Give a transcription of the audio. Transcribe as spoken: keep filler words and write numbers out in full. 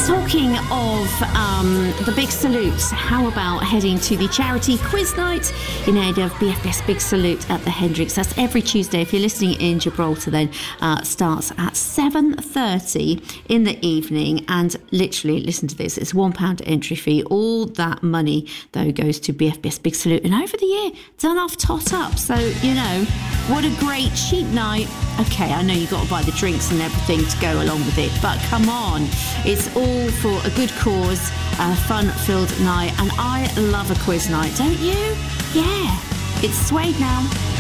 Talking of um, the Big Salute, how about heading to the charity quiz night in aid of B F B S Big Salute at the Hendricks? That's every Tuesday. If you're listening in Gibraltar, then uh, starts at seven thirty in the evening. And literally, listen to this, it's one pound entry fee. All that money, though, goes to B F B S Big Salute. And over the year, done off tot up. So, you know, what a great cheap night. Okay, I know you've got to buy the drinks and everything to go along with it, but come on, it's all for a good cause, a fun-filled night, and I love a quiz night, don't you? Yeah, it's Suede now.